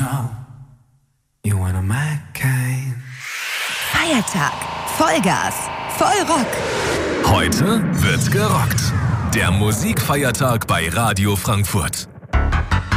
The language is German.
know you wanna my kind. Feiertag. Vollgas. Vollrock. Heute wird gerockt. Der Musikfeiertag bei Radio Frankfurt.